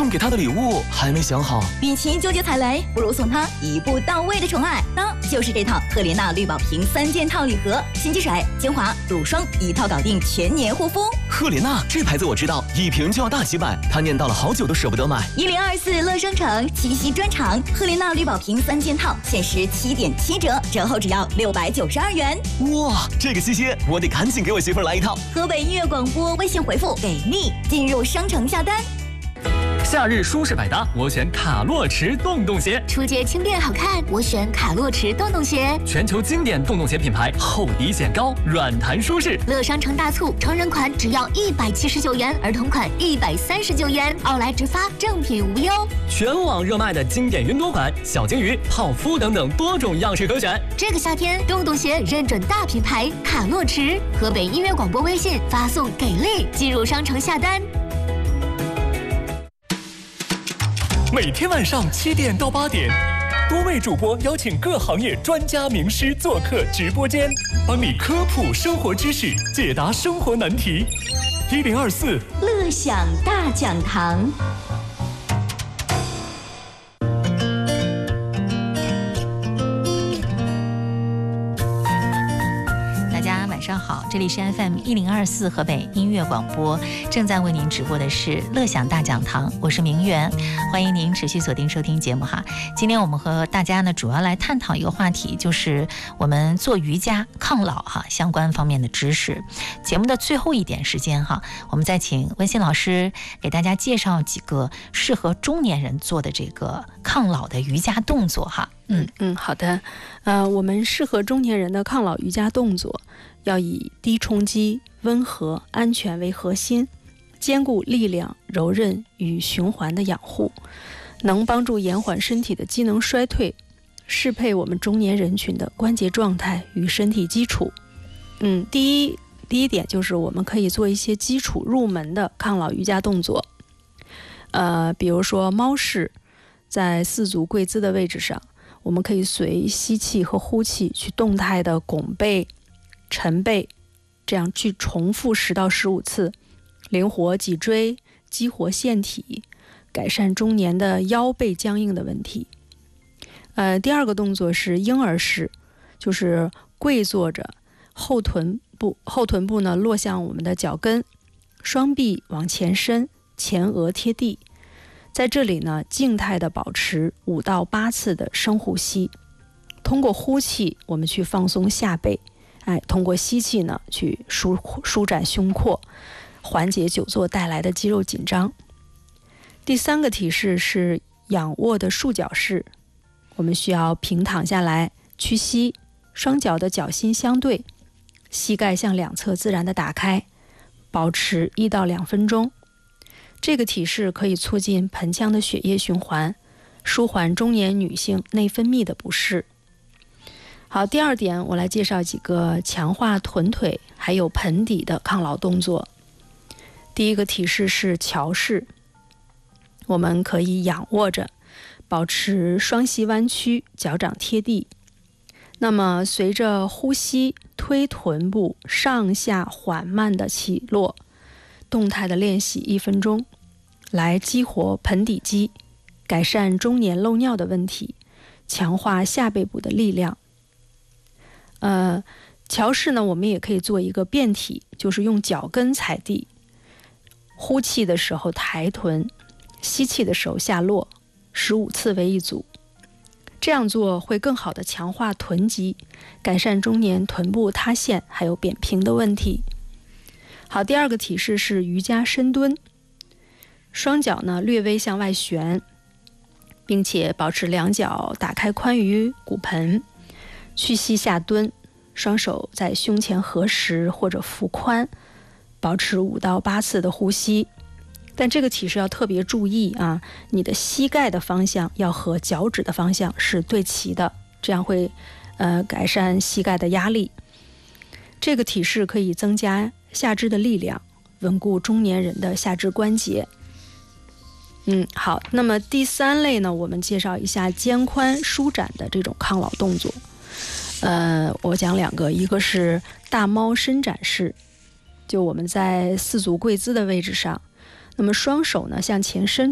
送给他的礼物还没想好。 与其纠结踩雷，不如送他一步到位的宠爱。那就是这套赫莲娜绿宝瓶3件套礼盒，洗洁水、精华、乳霜一套搞定全年护肤。 赫莲娜这牌子我知道，一瓶就要大几百，他念叨了好久都舍不得买。 1024乐商城七夕专场，赫莲娜绿宝瓶3件套限时7.7折，折后只要692元。 哇，这个七夕我得赶紧给我媳妇来一套。 河北音乐广播微信回复给力进入商城下单。 夏日舒适百搭，我选卡洛驰洞洞鞋。 出街轻便好看，我选卡洛驰洞洞鞋。 全球经典洞洞鞋品牌，厚底显高，软弹舒适。 乐商城大促，成人款只要179元，儿童款139元，奥莱直发，正品无忧。 全网热卖的经典云朵款、小金鱼、泡芙等等多种样式可选。 这个夏天，洞洞鞋认准大品牌卡洛驰。河北音乐广播微信发送给力进入商城下单。 每天晚上7点到8点，多位主播邀请各行业专家名师做客直播间，帮你科普生活知识，解答生活难题。1024 乐享大讲堂。 晚上好，这里是 FM 1024河北音乐广播，正在为您直播的是乐享大讲堂，我是明媛，欢迎您持续锁定收听节目哈。今天我们和大家呢主要来探讨一个话题，就是我们做瑜伽抗老哈相关方面的知识。节目的最后一点时间哈，我们再请温馨老师给大家介绍几个适合中年人做的这个抗老的瑜伽动作哈。 好的，我们适合中年人的抗老瑜伽动作要以低冲击、温和、安全为核心，兼顾力量、柔韧与循环的养护，能帮助延缓身体的机能衰退，适配我们中年人群的关节状态与身体基础。第一点就是我们可以做一些基础入门的抗老瑜伽动作，比如说猫式，在4足跪姿的位置上，我们可以随吸气和呼气去动态的拱背、沉背，这样去重复10到15次，灵活脊椎，激活腺体，改善中年的腰背僵硬的问题。第二个动作是婴儿式，就是跪坐着，后臀部呢落向我们的脚跟，双臂往前伸，前额贴地。在这里呢，静态的保持5到8次的深呼吸，通过呼气我们去放松下背，通过吸气呢去舒展胸廓，缓解久坐带来的肌肉紧张。第3个体式是仰卧的束脚式，我们需要平躺下来，屈膝，双脚的脚心相对，膝盖向两侧自然的打开，保持1到2分钟。这个体式可以促进盆腔的血液循环，舒缓中年女性内分泌的不适。好，第二点，我来介绍几个强化臀腿还有盆底的抗老动作。第一个体式是桥式，我们可以仰卧着，保持双膝弯曲，脚掌贴地。那么随着呼吸，推臀部上下缓慢的起落，动态的练习1分钟，来激活盆底肌，改善中年漏尿的问题，强化下背部的力量。桥式呢，我们也可以做一个变体，就是用脚跟踩地，呼气的时候抬臀，吸气的时候下落，15次为一组。这样做会更好的强化臀肌，改善中年臀部塌陷还有扁平的问题。好，第二个体式是瑜伽深蹲，双脚呢略微向外旋，并且保持两脚打开宽于骨盆，屈膝下蹲，双手在胸前合十或者扶髋，保持5到8次的呼吸。但这个体式要特别注意啊，你的膝盖的方向要和脚趾的方向是对齐的，这样会改善膝盖的压力。这个体式可以增加下肢的力量，稳固中年人的下肢关节。好，那么第3类呢，我们介绍一下肩宽舒展的这种抗老动作。我讲2个，一个是大猫伸展式，就我们在4足跪姿的位置上，那么双手呢向前伸